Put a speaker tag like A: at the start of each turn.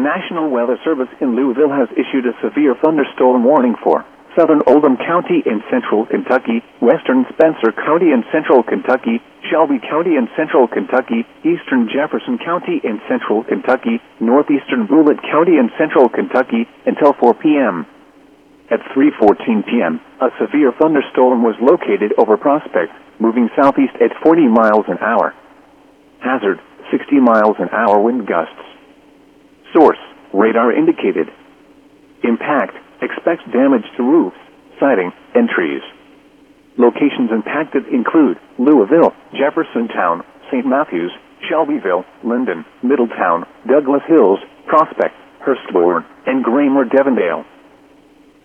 A: National Weather Service in Louisville has issued a severe thunderstorm warning for southern Oldham County in central Kentucky, western Spencer County in central Kentucky, Shelby County in central Kentucky, eastern Jefferson County in central Kentucky, northeastern Bullitt County in central Kentucky, until 4 p.m. At 3:14 p.m., a severe thunderstorm was located over Prospect, moving southeast at 40 miles an hour. Hazard, 60 miles an hour wind gusts. Source, radar indicated. Impact, expects damage to roofs, siding, and trees. Locations impacted include Louisville, Jeffersontown, St. Matthews, Shelbyville, Linden, Middletown, Douglas Hills, Prospect, Hurstbourne, and Gramer-Devondale.